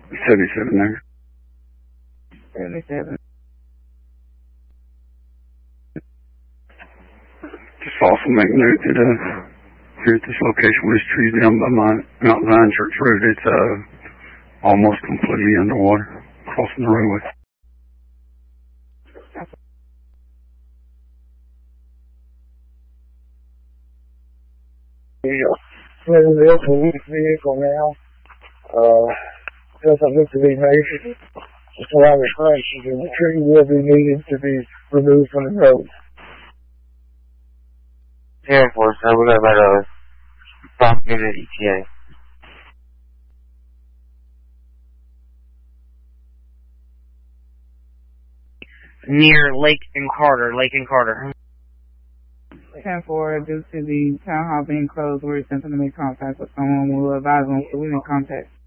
77 there. 77. Just also make note that here at this location where this tree's down by my Mount Zion Church Road, it's almost completely underwater, crossing the roadway. This police vehicle now. Doesn't look to be major. Just a lot of crashes, and the tree will be needed to be removed from the road. 10-4, so we're going to stop near the ETA. Near Lake and Carter. 10-4, due to the town hall being closed, we're attempting to make contact with someone. We'll advise them so we make contact.